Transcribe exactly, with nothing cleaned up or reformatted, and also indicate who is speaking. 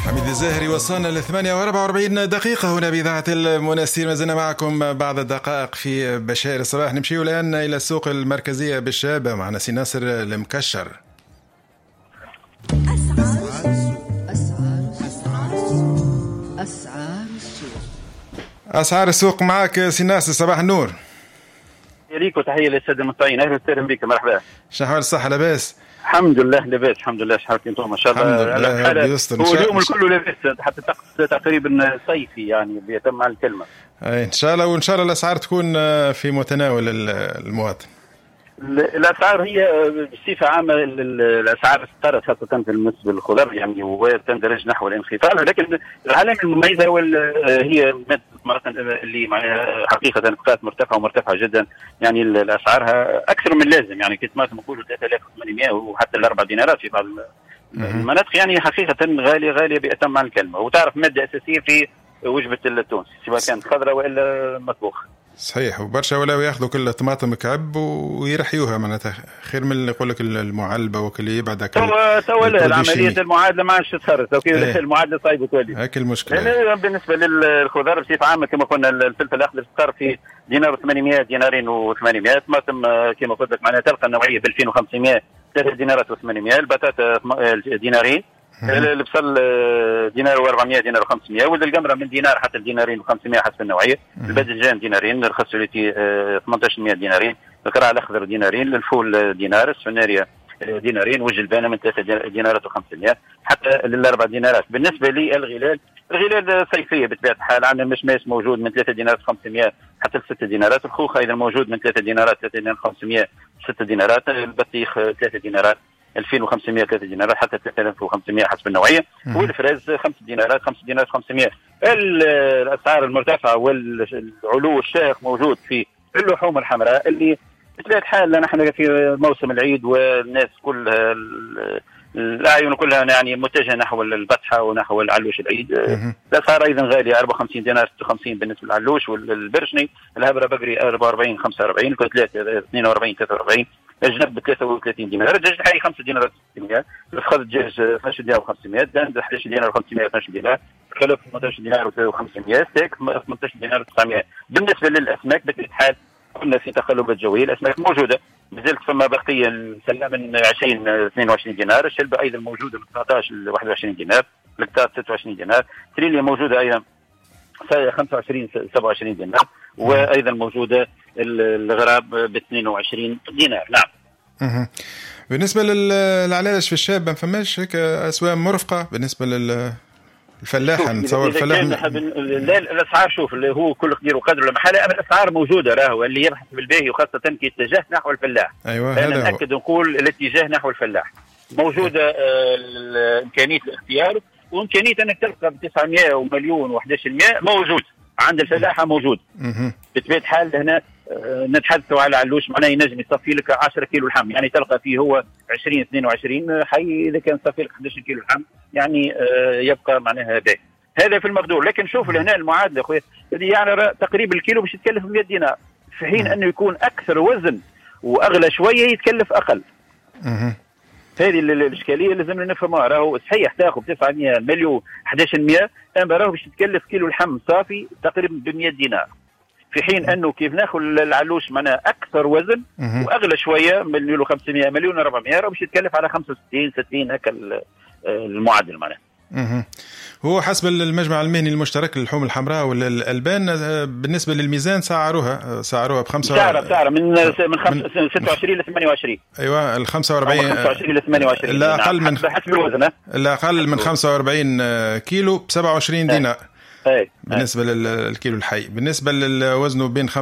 Speaker 1: حميد الزاهري. وصلنا لثمانية وأربعة وأربعين دقيقة هنا بإذاعة المنستير. ما زلنا معكم بعد الدقائق في بشائر الصباح. نمشي الآن إلى السوق المركزية بالشابة معنا سي ناصر المكشر.
Speaker 2: أسعار أسعار أسعار السوق
Speaker 1: أسعار السوق معك سي ناصر. صباح النور.
Speaker 3: يليك وتحية للسادة المستمعين. أهلا وسهلا بك. مرحبا.
Speaker 1: شحوال الصحة؟ لاباس
Speaker 3: الحمد لله لاباس الحمد لله. شحالكم انتم؟ ما شاء الله.
Speaker 1: الحمد لله.
Speaker 3: هو اليوم الكل لاباس حتى الطقس تقريبا صيفي يعني بيتم مع الكلمة.
Speaker 1: أي إن شاء الله. وإن شاء الله الأسعار تكون في متناول المواطن.
Speaker 3: الأسعار هي بصفة عامة الأسعار استقرت خاصة بالنسبة للخضار يعني وتندرج نحو الانخفاض، لكن العلامة المميزة هو هي اللي معناها حقيقة بقات مرتفعة ومرتفعة جدا. يعني الأسعارها أكثر من لازم، يعني كنت ما نقولوا ثلاثة آلاف وثمانمائة وحتى الأربع دينارات في بعض المناطق، يعني حقيقة غالية غالية بأتم معنى الكلمة. وتعرف مادة أساسية في وجبة التونس سواء كانت خضراء وإلا مطبوخ.
Speaker 1: صحيح. وبرشا ولاو ياخذوا كل طماطم كعب ويرحيوها معناتها خير من اللي يقول لك المعلبه وكل يبعد.
Speaker 3: توا توا العمليه المعادله ما عادش تخرج، ايه. المعادله صايبه تولي
Speaker 1: هاك المشكله.
Speaker 3: بالنسبه للخضار بصفه عامه كما قلنا الفلفل الاخضر صار في دينار وثمانمائة دينارين و800. طماطم كما قلت لك معناها تلقى النوعيه ب ألفين وخمسمائة ثلاث دينارات وثمانمائة. البطاطا دينارين. البصل دينار وأربعمائة دينار وخمسمائة. ولد القمره من دينار حتى دينارين وخمسمائة حسب النوعيه. الباذنجان دينارين. الخسوليتي ثمانية عشر مائة دينارين. القرع الاخضر دينارين. الفول دينار. السناريه دينارين. والجلبانه من ثلاثة دينارات وخمسمائة حتى للاربع دينارات. بالنسبه للغلال الغلال صيفيه بطبيعه الحال. عندنا المشماس موجود من ثلاثة دينارات وخمسمائة حتى ستة دينارات. الخوخ ايضا موجود من ثلاثة دينارات ثلاثة دينارات وخمسمائة ستة دينارات. البطيخ ثلاثة دينارات ألفين وخمسمائة ثلاثة دينارات حتى ثلاثة آلاف وخمسمائة حسب النوعيه. والفراز خمسة دينارات خمسة دينارات وخمسمائة. الاسعار المرتفعه والعلو الشاق موجود في اللحوم الحمراء اللي بطبيعه الحال نحن في موسم العيد والناس كلها الاعين كلها يعني متجهه نحو البطحه ونحو العلوش العيد. الاسعار ايضا غاليه أربعة وخمسين دينار ستة وخمسين بالنسبه للعلوش. والبرشني الهبره بقري أربعة وأربعين خمسة وأربعين. الكتلات اثنين وأربعين ثلاثة وأربعين. الجنب ب ثلاثة وثلاثين دينار. الدجاج الحي خمسة دينارات وستمائة. الفخذ الدجاج اثنا عشر دينار وخمسمائة. الدند أحد عشر دينار وخمسمائة اثنا عشر دينار. الخلف ثمانية عشر دينار وخمسمائة. ستيك ثمانية عشر دينار وتسعمائة. بالنسبه للاسماك بطبيعه الحال كنا في تقلبات جويه. الاسماك موجوده مازالت فما بقيه السله من عشرين اثنين وعشرين دينار. الشلبه ايضا موجوده من تسعة عشر ل واحد وعشرين دينار. الكتات ستة وعشرين دينار. تريليا موجوده ايضا خمسة وعشرين سبعة وعشرين دينار. وايضا موجوده الغراب ب اثنين وعشرين دينار. نعم.
Speaker 1: بالنسبه للعلاج في الشاب ما فماش هيك اسواق مرفقه بالنسبه للفلاح؟ نتصور الفلاح
Speaker 3: الاسعار شوف اللي هو كل قدير وقدر ولا محل. الاسعار موجوده راهو اللي يبحث بالباهي وخاصه كي يتجه نحو الفلاح.
Speaker 1: ايوه هذا
Speaker 3: انا ناكد نقول الاتجاه نحو الفلاح موجوده. امكانيه الاختيار وامكانيه انك تلقى ب تسعمائة ومليون وأحد عشر مائة موجود عند الفلاحه موجود. بطبيعه الحال هنا نتحدثوا على علوش معناه ينجم يصفي لك عشرة كيلو لحم، يعني تلقى فيه هو عشرين اثنين وعشرين حي. اذا كان صفي لك أحد عشر كيلو لحم يعني يبقى معناها باهي. هذا في المقدور. لكن شوف هنا المعادله اخويا يعني تقريبا الكيلو باش يتكلف مائة دينار في حين انه يكون اكثر وزن واغلى شويه يتكلف اقل. هذه الاشكاليه لازم نفهمها. راهو صحيح تاخذ تسعمائة مليون أحد عشر مائة اما راهو باش يتكلف كيلو لحم صافي تقريبا ب مائة دينار، في حين انه كيف ناخذ العلوش معناها اكثر وزن واغلى شويه مليون وخمسمائة مليون وأربعمائة راهو باش يتكلف على خمسة وستين ستين هكا المعدل معناها.
Speaker 1: هو حسب المجمع المهني المشترك للحوم الحمراء والالبان بالنسبه للميزان سعروها سعروها ب خمسة
Speaker 3: سعرها سعرها من من ستة وعشرين ل ثمانية وعشرين.
Speaker 1: ايوه ال خمسة وأربعين
Speaker 3: خمسة وعشرين ل ثمانية وعشرين
Speaker 1: لا اقل من
Speaker 3: حسب الوزن.
Speaker 1: لا اقل من خمسة وأربعين كيلو ب سبعة وعشرين دينار
Speaker 3: أي.
Speaker 1: بالنسبه أي. للكيلو الحي. بالنسبه للوزن بين